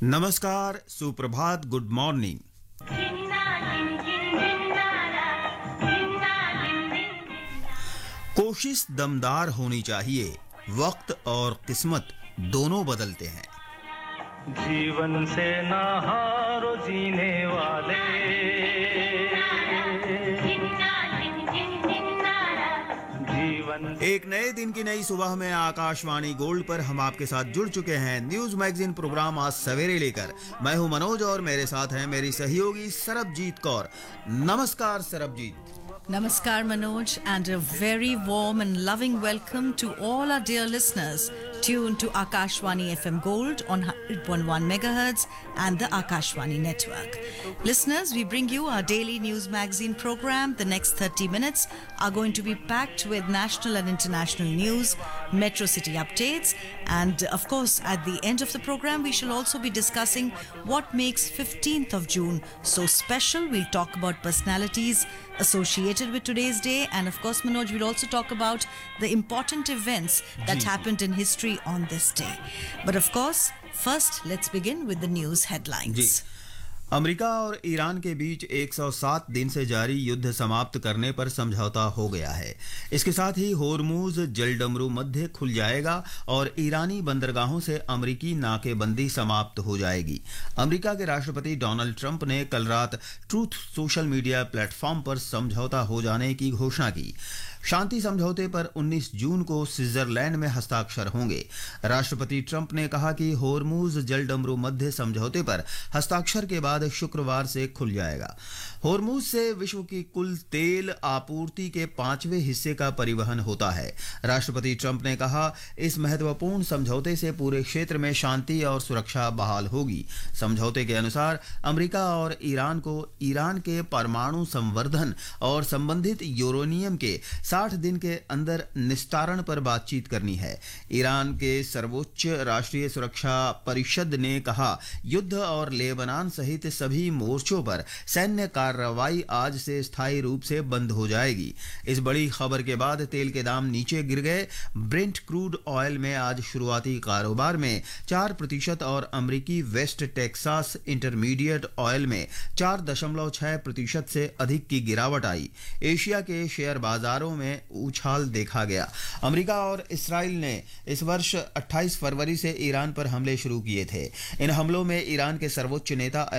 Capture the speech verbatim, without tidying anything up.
नमस्कार, सुप्रभात, good morning. कोशिश दमदार होनी चाहिए, वक्त और किस्मत दोनों बदलते हैं। जीवन से ना हारो जीने वाले, जीवन एक नए दिन की नई सुबह में आकाशवाणी गोल्ड पर हम आपके साथ जुड़ चुके हैं न्यूज मैगजीन प्रोग्राम आज सवेरे लेकर। मैं हूं मनोज और मेरे साथ हैं मेरी सहयोगी सरबजीत कौर। नमस्कार Sarabjit. Namaskar Manoj, and a very warm and loving welcome to all our dear listeners tuned to Akashwani F M Gold on one hundred point one megahertz and the Akashwani network. Listeners, we bring you our daily news magazine program. The next thirty minutes are going to be packed with national and international news, metro city updates, and of course at the end of the program we shall also be discussing what makes fifteenth of June so special. We'll talk about personalities associated with today's day, and of course Manoj will also talk about the important events that happened in history on this day. But of course, first let's begin with the news headlines. America और Iran के बीच एक सौ सात दिन से जारी युद्ध समाप्त करने पर समझौता हो गया है। इसके साथ ही होर्मुज जलडमरू मध्य खुल जाएगा और ईरानी बंदरगाहों से अमेरिकी नाकेबंदी समाप्त हो जाएगी। अमेरिका के राष्ट्रपति डोनाल्ड ट्रंप ने कल रात ट्रूथ सोशल मीडिया प्लेटफॉर्म पर समझौता हो जाने की घोषणा की। शांति समझौते पर उन्नीस जून को स्विट्जरलैंड में हस्ताक्षर होंगे। राष्ट्रपति ट्रंप ने कहा कि होर्मुज जलडमरू मध्य समझौते पर हस्ताक्षर के बाद शुक्रवार से खुल जाएगा। होर्मुज से विश्व की कुल तेल आपूर्ति के पांचवें हिस्से का परिवहन होता है। राष्ट्रपति ट्रंप ने कहा, इस महत्वपूर्ण समझौते से पूरे क्षेत्र में शांति और सुरक्षा बहाल होगी। समझौते के अनुसार अमेरिका और ईरान को ईरान के परमाणु संवर्धन और संबंधित यूरेनियम के साठ दिन के अंदर निस्तारण पर बातचीत करनी है। ईरान के सर्वोच्च राष्ट्रीय सुरक्षा परिषद ने कहा, युद्ध और लेबनान सहित सभी मोर्चों पर सैन्य कार्रवाई आज से स्थायी रूप से बंद हो जाएगी। इस बड़ी खबर के बाद तेल के दाम नीचे गिर गए। ब्रेंट क्रूड ऑयल में आज शुरुआती कारोबार में चार प्रतिशत और अमेरिकी वेस्ट टेक्सास इंटरमीडिएट ऑयल में चार दशमलव छह प्रतिशत से अधिक की गिरावट आई। एशिया के शेयर बाजारों में उछाल देखा गया। अमेरिका और इस्राइल ने इस वर्ष अट्ठाईस फरवरी से ईरान पर हमले शुरू किए थे। इन हमलों में ईरान के सर्वोच्च नेता